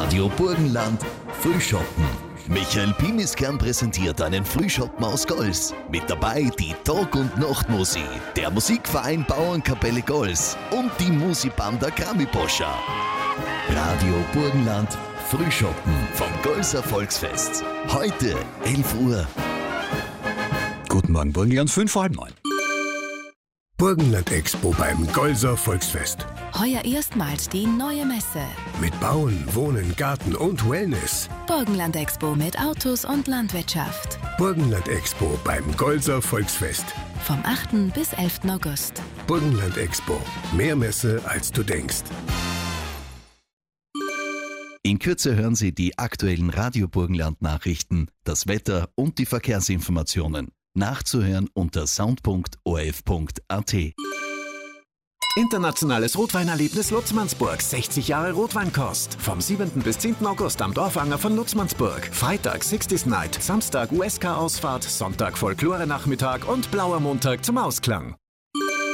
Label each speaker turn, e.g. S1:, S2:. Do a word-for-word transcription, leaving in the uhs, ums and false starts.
S1: Radio Burgenland Frühschoppen. Michael Pimiskern präsentiert einen Frühschoppen aus Gols. Mit dabei die Tag- und Nachtmusik, der Musikverein Bauernkapelle Gols und die Musibanda Grammy-Boscha. Radio Burgenland Frühschoppen vom Golser Volksfest. Heute elf Uhr.
S2: Guten Morgen, Burgenland, fünf vor halb neun.
S3: Burgenland Expo beim Golser Volksfest.
S4: Heuer erstmals die neue Messe.
S3: Mit Bauen, Wohnen, Garten und Wellness.
S4: Burgenland Expo mit Autos und Landwirtschaft.
S3: Burgenland Expo beim Golser Volksfest.
S4: Vom achten bis elften August.
S3: Burgenland Expo. Mehr Messe, als du denkst.
S1: In Kürze hören Sie die aktuellen Radio Burgenland Nachrichten, das Wetter und die Verkehrsinformationen. Nachzuhören unter sound punkt o r f punkt a t.
S5: Internationales Rotweinerlebnis Lutzmannsburg. sechzig Jahre Rotweinkost. Vom siebten bis zehnten August am Dorfanger von Lutzmannsburg. Freitag sixties Night, Samstag U S K-Ausfahrt, Sonntag Folklore-Nachmittag und Blauer Montag zum Ausklang.